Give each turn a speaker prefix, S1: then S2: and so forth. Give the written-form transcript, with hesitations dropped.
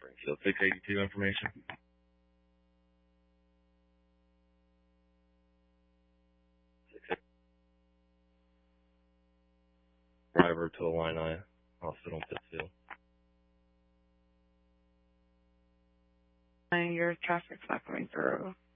S1: Springfield. 682 information. Driver to Illini Hospital in Pittsfield.
S2: Your traffic's not coming through.